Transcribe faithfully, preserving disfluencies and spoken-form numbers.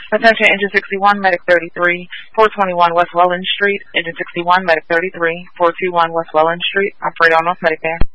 Attention, Engine sixty-one, Medic thirty-three, four twenty-one West Welland Street. Engine sixty-one, Medic thirty-three, four twenty-one West Welland Street. Operator on North Medic there.